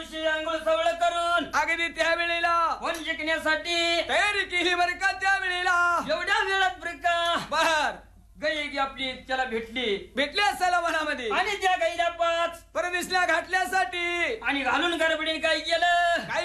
दिवशी आंघोळ सवळ करून अगदी त्यावेळेला वन जिंकण्यासाठी तयारी केली बरं का त्यावेळेला. एवढ्या वेळात बरं का बर गाई आपली त्याला भेटली असायला वनामध्ये आणि त्या गाईला 5 परदेशला घातल्यासाठी आणि घालून गडबडीने काय केलं.